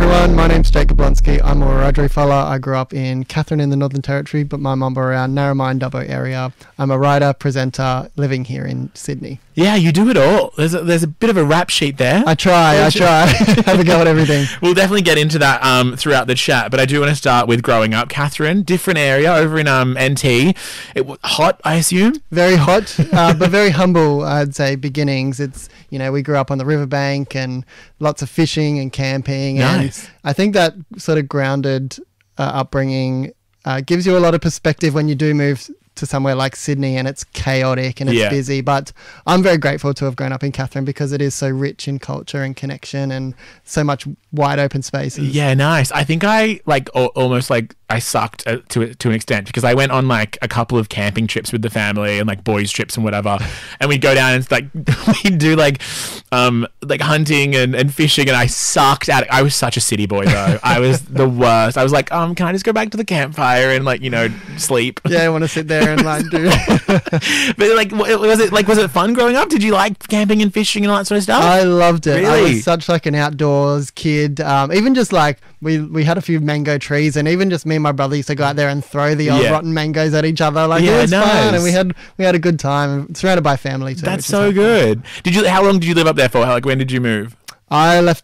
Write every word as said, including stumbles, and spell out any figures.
everyone, my name's Jacob Blonsky. I'm a Wiradjuri fella. I grew up in Katherine in the Northern Territory, but my mum around Narromine, Dubbo area. I'm a writer, presenter, living here in Sydney. Yeah, you do it all. There's a, there's a bit of a rap sheet there. I try, I try. Have a go at everything. We'll definitely get into that um, throughout the chat, but I do want to start with growing up. Katherine, different area over in um, N T. It was hot, I assume? Very hot, uh, but very humble, I'd say, beginnings. It's, you know, we grew up on the riverbank and lots of fishing and camping. Nice. And I think that sort of grounded uh, upbringing uh, gives you a lot of perspective when you do move to somewhere like Sydney and it's chaotic and it's Yeah. busy. But I'm very grateful to have grown up in Katherine because it is so rich in culture and connection and so much wide open spaces. Yeah, nice. I think I like al- almost like I sucked uh, to to an extent because I went on like a couple of camping trips with the family and like boys trips and whatever, and we'd go down and like we'd do like um like hunting and, and fishing, and I sucked at it. I was such a city boy though. I was the worst. I was like, um, can I just go back to the campfire and like you know sleep? Yeah, I want to sit there and like do. But like, w- was it like was it fun growing up? Did you like camping and fishing and all that sort of stuff? I loved it. I Really? was such like an outdoors kid. Um, even just like we we had a few mango trees, and even just me and my brother used to go out there and throw the old Yeah. rotten mangoes at each other. Like Yeah, it was fun, nice. and we had we had a good time, surrounded by family too. That's which is so helpful. good. Did you? How long did you live up there for? How, like when did you move? I left